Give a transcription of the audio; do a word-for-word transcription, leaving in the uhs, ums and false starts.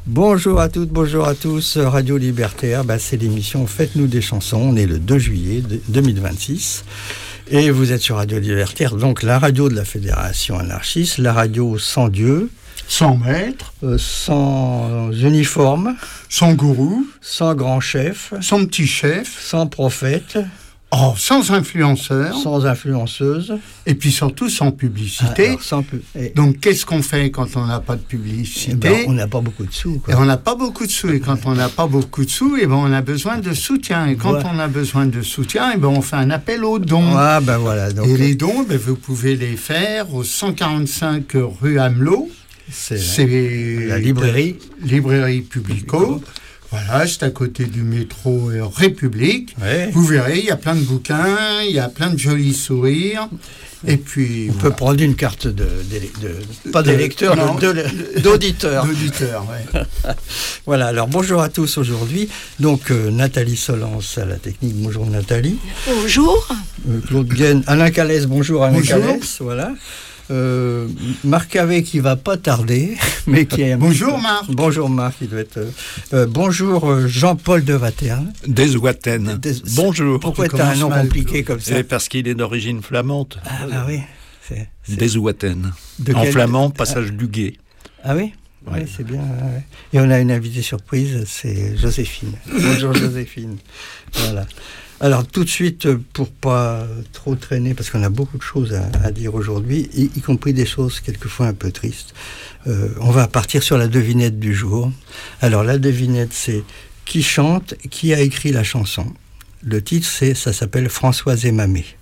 Bonjour à toutes, bonjour à tous. Radio Libertaire, bah, c'est l'émission Faites-nous des chansons. On est le deux juillet deux mille vingt-six. Et vous êtes sur Radio Libertaire, donc la radio de la Fédération anarchiste, la radio sans Dieu. Sans maître. Euh, sans uniforme. Sans gourou. Sans grand chef. Sans petit chef. Sans prophète. Oh, sans influenceur. Sans influenceuse. Et puis surtout sans publicité. Alors, sans pu- et... Donc qu'est-ce qu'on fait quand on n'a pas de publicité? Eh ben, on n'a pas beaucoup de sous. Quoi. Et on n'a pas beaucoup de sous. Et quand on n'a pas beaucoup de sous, eh ben, on a besoin de soutien. Et quand ouais. on a besoin de soutien, eh ben, on fait un appel aux dons. Ah, ben voilà, donc... Et les dons, ben, vous pouvez les faire au cent quarante-cinq rue Amelot. C'est, c'est la librairie. Librairie Publico. Voilà, c'est à côté du métro République. Ouais. Vous verrez, il y a plein de bouquins, il y a plein de jolis sourires. Et puis, on voilà. peut prendre une carte de, de, de pas d'électeur, de, de, d'auditeur. D'auditeur, ouais. Voilà. Alors bonjour à tous aujourd'hui. Donc euh, Nathalie Solence à la technique. Bonjour Nathalie. Bonjour. Euh, Claude Guenne, Alain Calès. Bonjour Alain bonjour. Calès. Voilà. Euh, Marc Havet qui va pas tarder, mais qui est... Bonjour Marc. Bonjour Marc, il doit être... Euh, bonjour Jean-Paul de Vaterne. Des Ouatten. Des... Bonjour. Pourquoi tu as un nom mal, compliqué comme ça? Et parce qu'il est d'origine flamande. Ah bah oui. C'est, c'est... Des Ouatten. En quel... flamand, passage du Guet. Ah oui? Ouais. Oui, c'est bien. Ouais. Et on a une invitée surprise, c'est Joséphine. Bonjour Joséphine. Voilà. Alors tout de suite, pour pas trop traîner, parce qu'on a beaucoup de choses à, à dire aujourd'hui, y, y compris des choses quelquefois un peu tristes, euh, on va partir sur la devinette du jour. Alors la devinette, c'est qui chante, qui a écrit la chanson. Le titre, c'est, ça s'appelle Françoise et Mamé.